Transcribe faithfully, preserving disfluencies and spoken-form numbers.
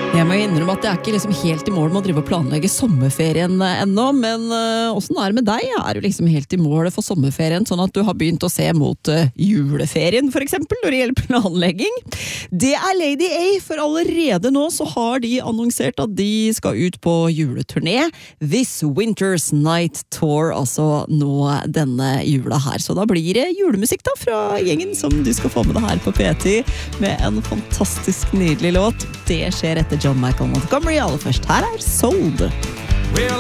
Jeg må innrømme at jeg er ikke liksom helt i mål med å drive og planlegge sommerferien ennå, men uh, hvordan er det med deg? Er du liksom helt i mål for sommerferien, sånn at du har begynt å se mot uh, juleferien, for eksempel, når det gjelder planlegging? Det er Lady A, for allerede nå så har de annonsert at de skal ut på juleturné. This Winter's Night Tour, altså nå denne jula her. Så da blir det julemusikk da, fra gjengen som du skal få med deg her på P ti, med en fantastisk nydelig låt. Det skjer etter John Michael Montgomery aller først. Her er Sold.